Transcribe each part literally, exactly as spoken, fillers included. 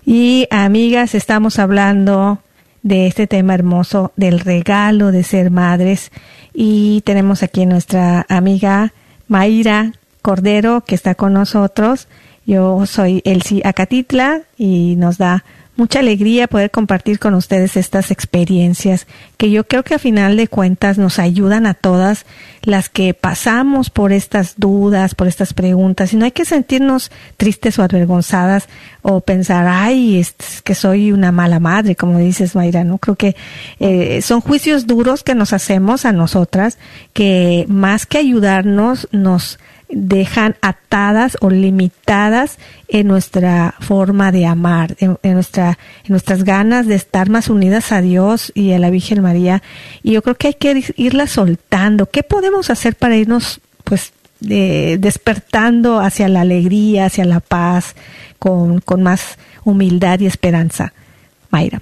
Y amigas, estamos hablando de este tema hermoso del regalo de ser madres y tenemos aquí nuestra amiga Mayra Cordero que está con nosotros. Yo soy Elsie Acatitla y nos da mucha alegría poder compartir con ustedes estas experiencias que yo creo que a final de cuentas nos ayudan a todas las que pasamos por estas dudas, por estas preguntas, y no hay que sentirnos tristes o avergonzadas o pensar, ay, es que soy una mala madre, como dices, Mayra, ¿no? Creo que eh, son juicios duros que nos hacemos a nosotras que más que ayudarnos nos dejan atadas o limitadas en nuestra forma de amar, en, en nuestra, en nuestras ganas de estar más unidas a Dios y a la Virgen María. Y yo creo que hay que irla soltando. ¿Qué podemos hacer para irnos, pues, de, despertando hacia la alegría, hacia la paz, con, con más humildad y esperanza? Mayra.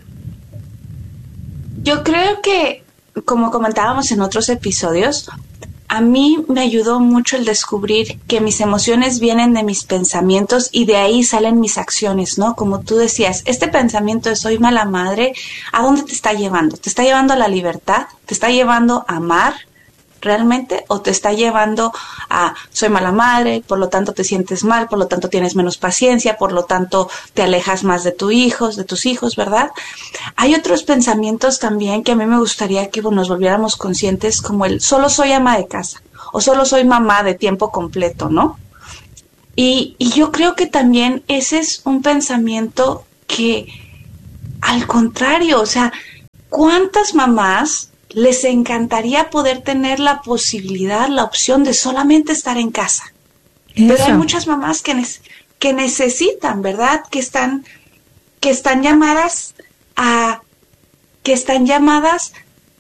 Yo creo que, como comentábamos en otros episodios, a mí me ayudó mucho el descubrir que mis emociones vienen de mis pensamientos y de ahí salen mis acciones, ¿no? Como tú decías, este pensamiento de soy mala madre, ¿a dónde te está llevando? ¿Te está llevando a la libertad? ¿Te está llevando a amar realmente? ¿O te está llevando a soy mala madre, por lo tanto te sientes mal, por lo tanto tienes menos paciencia, por lo tanto te alejas más de tus hijos, de tus hijos, ¿verdad? Hay otros pensamientos también que a mí me gustaría que nos volviéramos conscientes, como el solo soy ama de casa o solo soy mamá de tiempo completo, ¿no? Y, y yo creo que también ese es un pensamiento que, al contrario, o sea, ¿cuántas mamás les encantaría poder tener la posibilidad, la opción de solamente estar en casa? Eso. Pero hay muchas mamás que, ne- que necesitan, ¿verdad? Que están, que están llamadas a, que están llamadas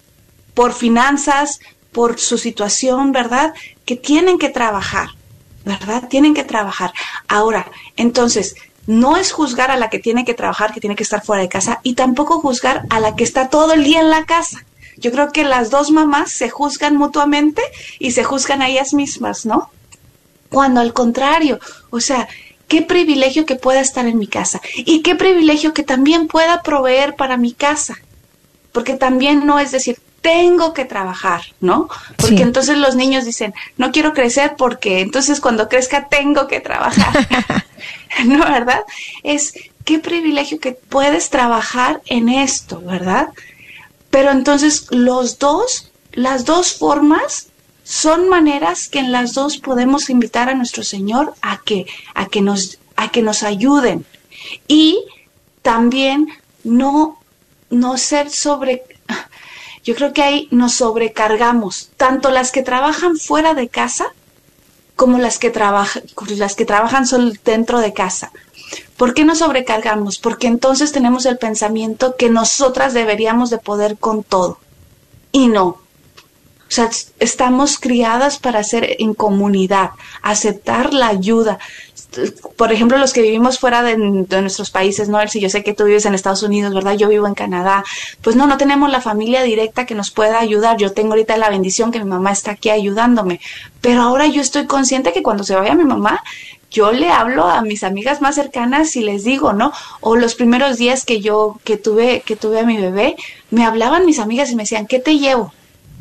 por finanzas, por su situación, ¿verdad? Que tienen que trabajar, ¿verdad? Tienen que trabajar. Ahora, entonces, no es juzgar a la que tiene que trabajar, que tiene que estar fuera de casa, y tampoco juzgar a la que está todo el día en la casa. Yo creo que las dos mamás se juzgan mutuamente y se juzgan a ellas mismas, ¿no? Cuando al contrario, o sea, qué privilegio que pueda estar en mi casa y qué privilegio que también pueda proveer para mi casa. Porque también no es decir, tengo que trabajar, ¿no? Porque sí. Entonces los niños dicen, no quiero crecer porque entonces cuando crezca tengo que trabajar. ¿No, verdad? Es qué privilegio que puedes trabajar en esto, ¿verdad? Pero entonces los dos, las dos formas son maneras que en las dos podemos invitar a nuestro Señor a que, a que nos, a que nos ayuden. Y también no, no ser sobre, yo creo que ahí nos sobrecargamos, tanto las que trabajan fuera de casa como las que trabajan, las que trabajan solo dentro de casa. ¿Por qué nos sobrecargamos? Porque entonces tenemos el pensamiento que nosotras deberíamos de poder con todo. Y no. O sea, estamos criadas para ser en comunidad, aceptar la ayuda. Por ejemplo, los que vivimos fuera de, de nuestros países, ¿no? Elsie, yo sé que tú vives en Estados Unidos, ¿verdad? Yo vivo en Canadá. Pues no, no tenemos la familia directa que nos pueda ayudar. Yo tengo ahorita la bendición que mi mamá está aquí ayudándome. Pero ahora yo estoy consciente que cuando se vaya mi mamá, yo le hablo a mis amigas más cercanas y les digo, ¿no? O los primeros días que yo, que tuve, que tuve a mi bebé, me hablaban mis amigas y me decían, ¿qué te llevo?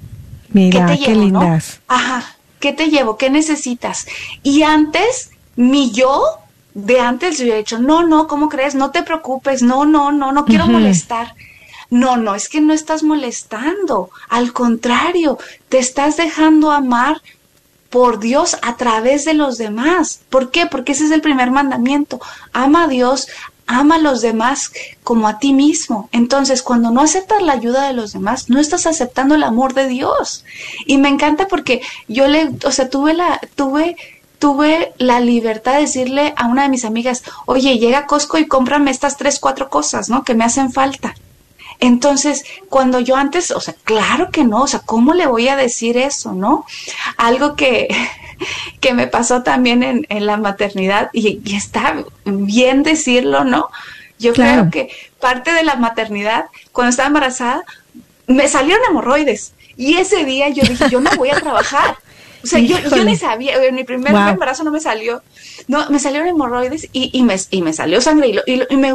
Mira, ¿Qué te qué llevo, lindas. ¿no? Ajá, ¿qué te llevo? ¿Qué necesitas? Y antes, mi yo de antes yo he dicho, no, no, ¿cómo crees? No te preocupes, no, no, no, no quiero uh-huh. molestar. No, no, es que no estás molestando. Al contrario, te estás dejando amar por Dios a través de los demás. ¿Por qué? Porque ese es el primer mandamiento. Ama a Dios, ama a los demás como a ti mismo. Entonces, cuando no aceptas la ayuda de los demás, no estás aceptando el amor de Dios. Y me encanta porque yo le, o sea, tuve la, tuve, tuve la libertad de decirle a una de mis amigas, oye, llega a Costco y cómprame estas tres, cuatro cosas, ¿no? Que me hacen falta. Entonces, cuando yo antes, o sea, claro que no, o sea, ¿cómo le voy a decir eso, no? Algo que, que me pasó también en, en la maternidad, y, y está bien decirlo, ¿no? Yo claro. creo que parte de la maternidad, cuando estaba embarazada, me salieron hemorroides, y ese día yo dije, yo no voy a trabajar. O sea, yo, yo ni sabía, en mi primer wow. embarazo no me salió, no, me salieron hemorroides y, y, me, y me salió sangre, y, lo, y, lo, y me...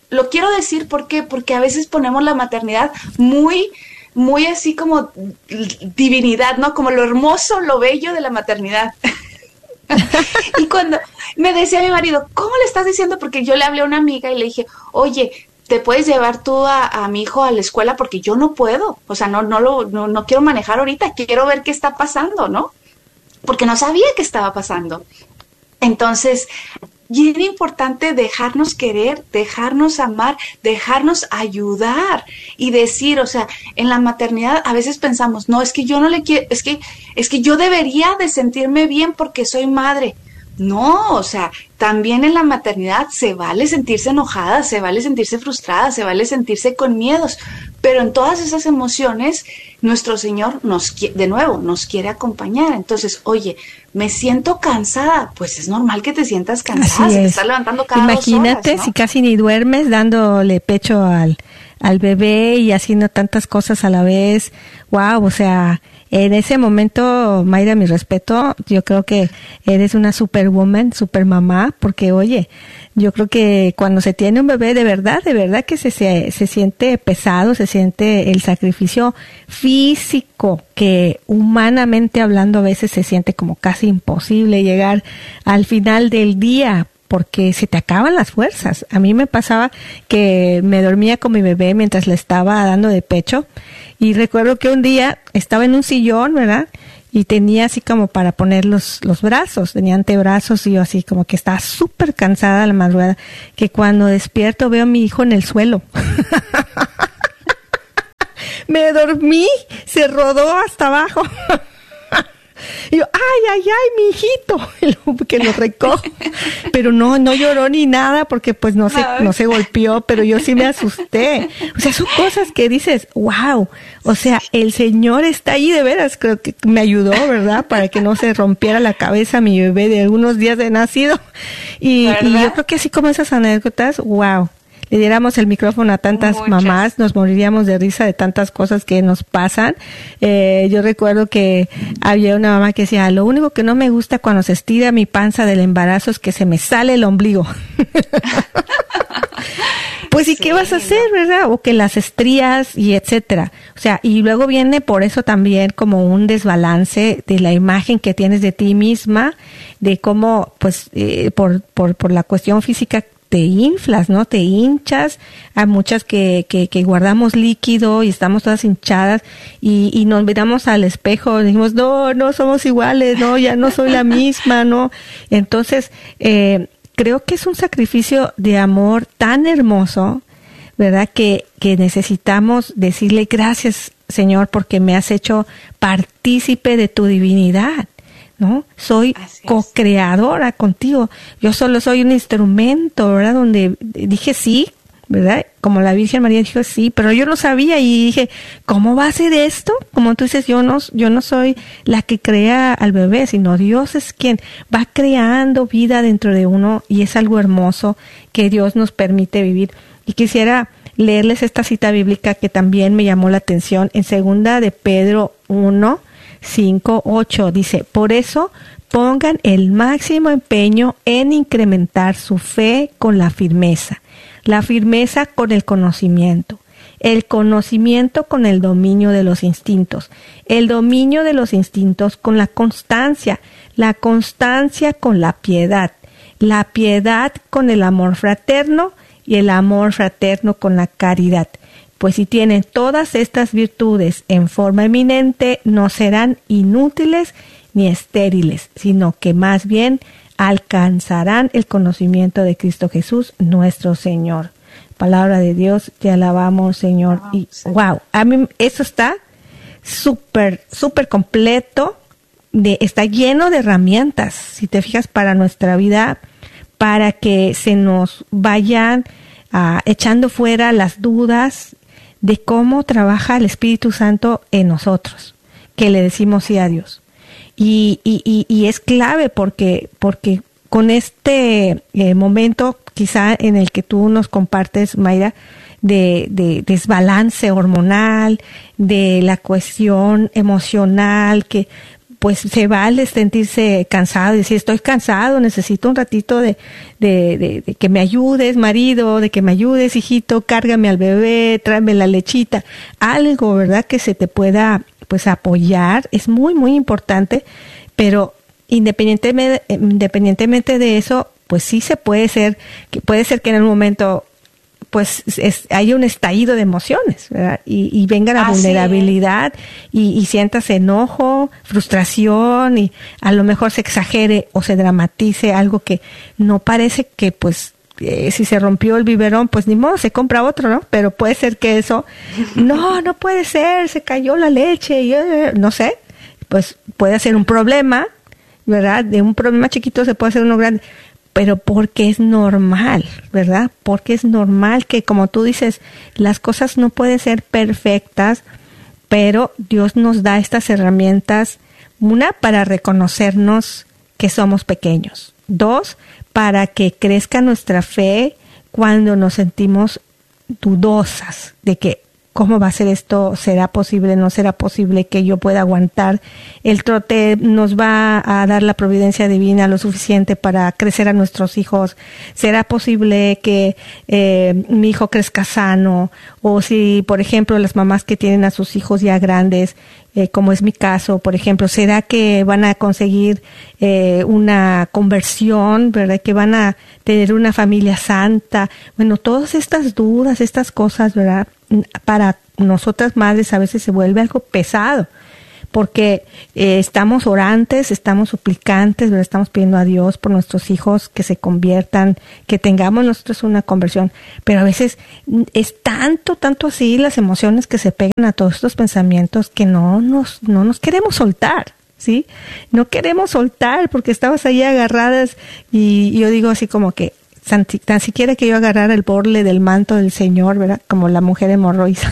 lo quiero decir, ¿por qué? Porque a veces ponemos la maternidad muy, muy así como divinidad, ¿no? Como lo hermoso, lo bello de la maternidad. Y cuando me decía mi marido, ¿cómo le estás diciendo? Porque yo le hablé a una amiga y le dije, oye, ¿te puedes llevar tú a, a mi hijo a la escuela? Porque yo no puedo, o sea, no, no, lo, no, no quiero manejar ahorita, quiero ver qué está pasando, ¿no? Porque no sabía qué estaba pasando. Entonces, y era importante dejarnos querer, dejarnos amar, dejarnos ayudar y decir, o sea, en la maternidad a veces pensamos, no, es que yo no le quiero, es que, es que yo debería de sentirme bien porque soy madre. No, o sea, también en la maternidad se vale sentirse enojada, se vale sentirse frustrada, se vale sentirse con miedos, pero en todas esas emociones nuestro Señor nos, de nuevo, nos quiere acompañar. Entonces, oye, me siento cansada, pues es normal que te sientas cansada, Así se te es. está levantando cada Imagínate dos horas, ¿no? si casi ni duermes dándole pecho al, al bebé y haciendo tantas cosas a la vez. Wow, o sea, en ese momento, Mayra, mi respeto, yo creo que eres una superwoman, super mamá, porque oye, yo creo que cuando se tiene un bebé de verdad, de verdad que se, se, se siente pesado, se siente el sacrificio físico, que humanamente hablando a veces se siente como casi imposible llegar al final del día, porque se te acaban las fuerzas. A mí me pasaba que me dormía con mi bebé mientras le estaba dando de pecho, y recuerdo que un día estaba en un sillón, ¿verdad? Y tenía así como para poner los, los brazos, tenía antebrazos, y yo así como que estaba súper cansada a la madrugada, que cuando despierto veo a mi hijo en el suelo. Me dormí, se rodó hasta abajo. Y yo, ay, ay, ay, mi hijito, que lo recojo. Pero no, no lloró ni nada porque pues no se, no se golpeó, pero yo sí me asusté. O sea, son cosas que dices, wow, o sea, el Señor está ahí de veras, creo que me ayudó, ¿verdad? Para que no se rompiera la cabeza mi bebé de algunos días de nacido. Y, y yo creo que así como esas anécdotas, wow. Le diéramos el micrófono a tantas Muchas. mamás, nos moriríamos de risa de tantas cosas que nos pasan. Eh, yo recuerdo que había una mamá que decía, lo único que no me gusta cuando se estira mi panza del embarazo es que se me sale el ombligo. Pues, ¿y sí, qué vas a hacer, verdad? O que las estrías y etcétera. O sea, y luego viene por eso también como un desbalance de la imagen que tienes de ti misma, de cómo, pues, eh, por, por, por la cuestión física te inflas, ¿no? Te hinchas. Hay muchas que, que, que guardamos líquido y estamos todas hinchadas y, y nos miramos al espejo y decimos, no, no somos iguales, no, ya no soy la misma, ¿no? Entonces, eh, creo que es un sacrificio de amor tan hermoso, ¿verdad? Que, que necesitamos decirle gracias, Señor, porque me has hecho partícipe de tu divinidad, ¿no? Soy co-creadora contigo. Yo solo soy un instrumento, ¿verdad? Donde dije sí, ¿verdad? Como la Virgen María dijo sí, pero yo no sabía y dije, ¿cómo va a ser esto? Como tú dices, yo no, yo no soy la que crea al bebé, sino Dios es quien va creando vida dentro de uno y es algo hermoso que Dios nos permite vivir. Y quisiera leerles esta cita bíblica que también me llamó la atención en segunda de Pedro uno, cinco, ocho, dice, por eso pongan el máximo empeño en incrementar su fe con la firmeza, la firmeza con el conocimiento, el conocimiento con el dominio de los instintos, el dominio de los instintos con la constancia, la constancia con la piedad, la piedad con el amor fraterno y el amor fraterno con la caridad. Pues si tienen todas estas virtudes en forma eminente, no serán inútiles ni estériles, sino que más bien alcanzarán el conocimiento de Cristo Jesús, nuestro Señor. Palabra de Dios, te alabamos, Señor. Y wow, a mí eso está súper, súper completo, de, está lleno de herramientas, si te fijas, para nuestra vida, para que se nos vayan uh, echando fuera las dudas de cómo trabaja el Espíritu Santo en nosotros, que le decimos sí a Dios. Y, y, y, y es clave porque, porque con este eh, momento quizá en el que tú nos compartes, Mayra, de, de desbalance hormonal, de la cuestión emocional, que pues se vale sentirse cansado y decir, estoy cansado, necesito un ratito de, de, de, de que me ayudes, marido, de que me ayudes, hijito, cárgame al bebé, tráeme la lechita, algo, ¿verdad? Que se te pueda, pues, apoyar, es muy, muy importante, pero independientemente, independientemente de eso, pues sí se puede ser, que puede ser que en un momento pues es, hay un estallido de emociones, ¿verdad? Y, y venga la Así vulnerabilidad y, y sientas enojo, frustración y a lo mejor se exagere o se dramatice algo que no parece que pues eh, si se rompió el biberón pues ni modo, se compra otro, ¿no? Pero puede ser que eso, no, no puede ser, se cayó la leche, y, eh, no sé, pues puede ser un problema, ¿verdad? De un problema chiquito se puede hacer uno grande. Pero porque es normal, ¿verdad? Porque es normal que, como tú dices, las cosas no pueden ser perfectas, pero Dios nos da estas herramientas, una, para reconocernos que somos pequeños, dos, para que crezca nuestra fe cuando nos sentimos dudosas de que, ¿cómo va a ser esto? ¿Será posible? ¿No será posible que yo pueda aguantar? El trote nos va a dar la providencia divina lo suficiente para crecer a nuestros hijos. ¿Será posible que eh, mi hijo crezca sano? O si, por ejemplo, las mamás que tienen a sus hijos ya grandes, eh, como es mi caso, por ejemplo, ¿será que van a conseguir eh, una conversión, verdad? Que van a tener una familia santa. Bueno, todas estas dudas, estas cosas, ¿verdad? Para nosotras madres a veces se vuelve algo pesado, porque eh, estamos orantes, estamos suplicantes, ¿verdad? Estamos pidiendo a Dios por nuestros hijos que se conviertan, que tengamos nosotros una conversión, pero a veces es tanto, tanto así las emociones que se pegan a todos estos pensamientos que no nos, no nos queremos soltar, ¿sí? No queremos soltar porque estamos ahí agarradas y yo digo así como que Tan, tan siquiera que yo agarrara el borle del manto del Señor, ¿verdad? Como la mujer hemorroísa.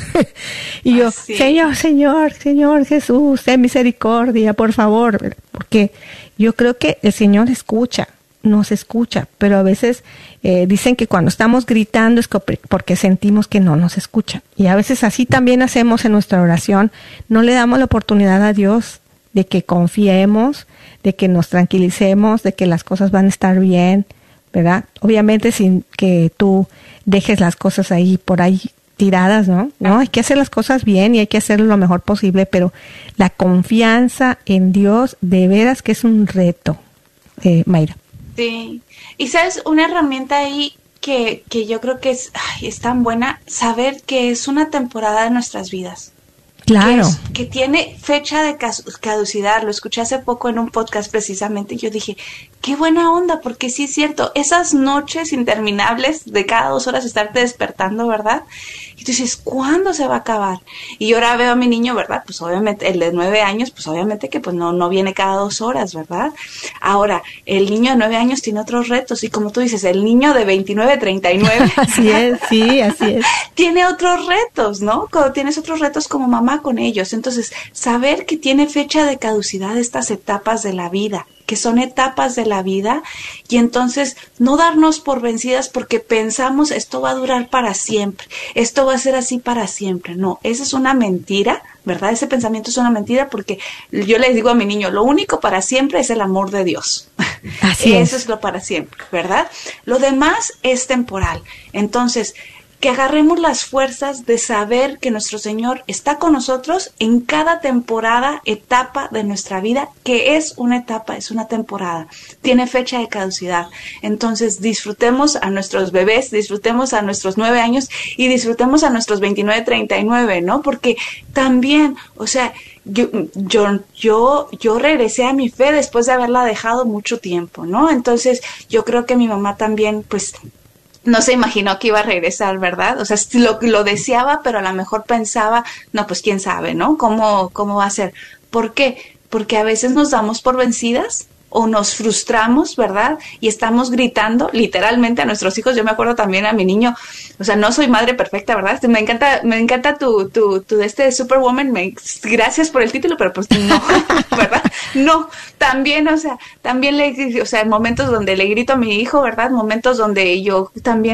y yo, Así. Señor, Señor, Señor Jesús, ten misericordia, por favor, ¿verdad? Porque yo creo que el Señor escucha, nos escucha, pero a veces eh, dicen que cuando estamos gritando es porque sentimos que no nos escuchan. Y a veces así también hacemos en nuestra oración, no le damos la oportunidad a Dios de que confiemos, de que nos tranquilicemos, de que las cosas van a estar bien, ¿verdad? Obviamente sin que tú dejes las cosas ahí por ahí tiradas, ¿no? No, hay que hacer las cosas bien y hay que hacerlo lo mejor posible, pero la confianza en Dios de veras que es un reto, eh, Mayra. Sí, y sabes, una herramienta ahí que, que yo creo que es, ay, es tan buena, saber que es una temporada de nuestras vidas. Claro. Que, es, que tiene fecha de caducidad. Lo escuché hace poco en un podcast precisamente y yo dije, qué buena onda, porque sí es cierto, esas noches interminables de cada dos horas estarte despertando, ¿verdad? Y tú dices, ¿cuándo se va a acabar? Y yo ahora veo a mi niño, ¿verdad? Pues obviamente, el de nueve años, pues obviamente que pues no, no viene cada dos horas, ¿verdad? Ahora, el niño de nueve años tiene otros retos y como tú dices, el niño de veintinueve, treinta y nueve. Así es, sí, así es. Tiene otros retos, ¿no? Cuando tienes otros retos como mamá con ellos. Entonces, saber que tiene fecha de caducidad estas etapas de la vida, que son etapas de la vida, y entonces no darnos por vencidas porque pensamos esto va a durar para siempre, esto va a ser así para siempre. No, esa es una mentira, ¿verdad? Ese pensamiento es una mentira porque yo les digo a mi niño, lo único para siempre es el amor de Dios. Así Eso es. es lo para siempre, ¿verdad? Lo demás es temporal. Entonces, que agarremos las fuerzas de saber que nuestro Señor está con nosotros en cada temporada, etapa de nuestra vida, que es una etapa, es una temporada, tiene fecha de caducidad. Entonces disfrutemos a nuestros bebés, disfrutemos a nuestros nueve años y disfrutemos a nuestros veintinueve, treinta y nueve, ¿no? Porque también, o sea, Yo, yo, yo, yo regresé a mi fe después de haberla dejado mucho tiempo, ¿no? Entonces yo creo que mi mamá también, pues, no se imaginó que iba a regresar, ¿verdad? O sea, lo, lo deseaba, pero a lo mejor pensaba, no, pues quién sabe, ¿no? ¿Cómo, cómo va a ser? ¿Por qué? Porque a veces nos damos por vencidas o nos frustramos, ¿verdad? Y estamos gritando literalmente a nuestros hijos. Yo me acuerdo también a mi niño, o sea, no soy madre perfecta, ¿verdad? Me encanta, me encanta tu, tu, tu de este Superwoman, me, gracias por el título, pero pues no, ¿verdad? No, también, o sea, también le, o sea, en momentos donde le grito a mi hijo, ¿verdad? Momentos donde yo también la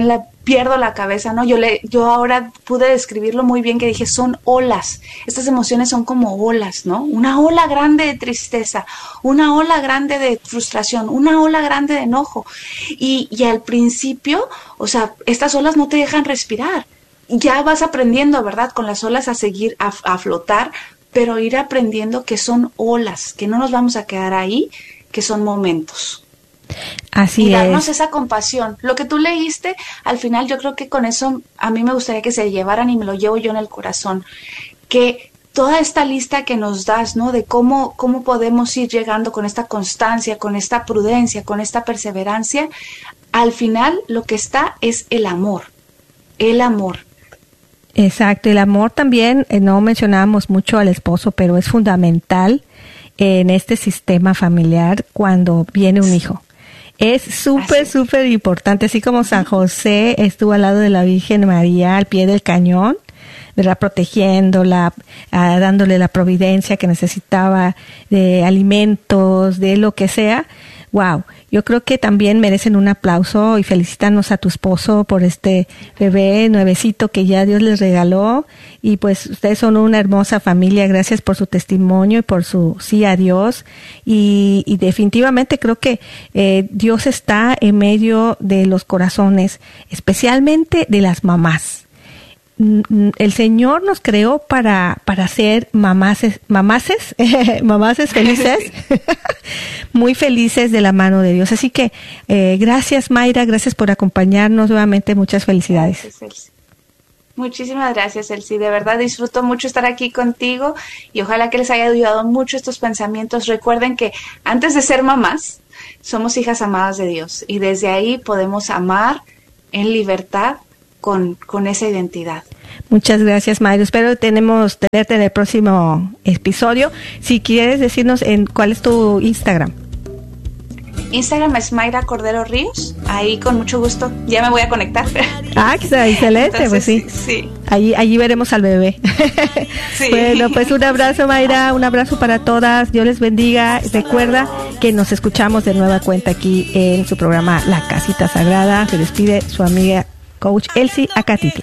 pierdo la cabeza, ¿no? Yo le, yo ahora pude describirlo muy bien, que dije, son olas. Estas emociones son como olas, ¿no? Una ola grande de tristeza, una ola grande de frustración, una ola grande de enojo. Y, y al principio, o sea, estas olas no te dejan respirar. Ya vas aprendiendo, ¿verdad? Con las olas a seguir, a, a flotar, pero ir aprendiendo que son olas, que no nos vamos a quedar ahí, que son momentos. Así y darnos es. esa compasión. Lo que tú leíste, al final yo creo que con eso a mí me gustaría que se llevaran y me lo llevo yo en el corazón, que toda esta lista que nos das, ¿no? De cómo, cómo podemos ir llegando con esta constancia, con esta prudencia, con esta perseverancia, al final lo que está es el amor, el amor. Exacto, el amor también, eh, no mencionábamos mucho al esposo, pero es fundamental en este sistema familiar cuando viene un hijo. Es súper, súper importante, así como San José estuvo al lado de la Virgen María al pie del cañón, ¿verdad? Protegiéndola, ah, dándole la providencia que necesitaba de alimentos, de lo que sea. Wow, yo creo que también merecen un aplauso y felicítanos a tu esposo por este bebé nuevecito que ya Dios les regaló, y pues ustedes son una hermosa familia. Gracias por su testimonio y por su sí a Dios, y, y definitivamente creo que eh, Dios está en medio de los corazones, especialmente de las mamás. El Señor nos creó para para ser mamases, mamases, mamases felices, muy felices de la mano de Dios. Así que eh, gracias, Mayra, gracias por acompañarnos nuevamente, muchas felicidades. Gracias, Elsie. Muchísimas gracias, Elsie. De verdad disfruto mucho estar aquí contigo y ojalá que les haya ayudado mucho estos pensamientos. Recuerden que antes de ser mamás, somos hijas amadas de Dios y desde ahí podemos amar en libertad con, con esa identidad. Muchas gracias, Mayra. Espero tenemos tenerte en el próximo episodio. Si quieres decirnos en cuál es tu Instagram. Instagram es Mayra Cordero Ríos. Ahí con mucho gusto. Ya me voy a conectar. Ah, excelente. Entonces, pues sí. sí. Allí, allí veremos al bebé. Sí. Bueno, pues un abrazo, Mayra. Un abrazo para todas. Dios les bendiga. Recuerda que nos escuchamos de nueva cuenta aquí en su programa La Casita Sagrada. Se despide su amiga Coach Elsie Acatitla.